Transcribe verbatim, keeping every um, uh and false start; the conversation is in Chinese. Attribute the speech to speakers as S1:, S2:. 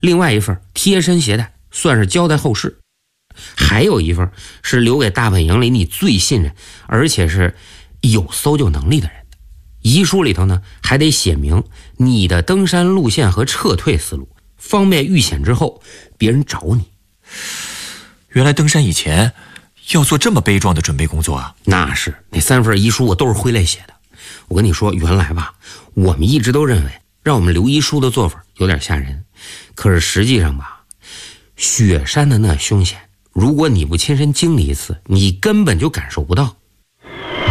S1: 另外一份贴身携带，算是交代后事。还有一份是留给大本营里你最信任而且是有搜救能力的人的。遗书里头呢，还得写明你的登山路线和撤退思路，方便遇险之后别人找你。
S2: 原来登山以前要做这么悲壮的准备工作啊！
S1: 那是，那三份遗书我都是挥泪写的。我跟你说，原来吧，我们一直都认为让我们留遗书的做法有点吓人，可是实际上吧，雪山的那凶险，如果你不亲身经历一次，你根本就感受不到。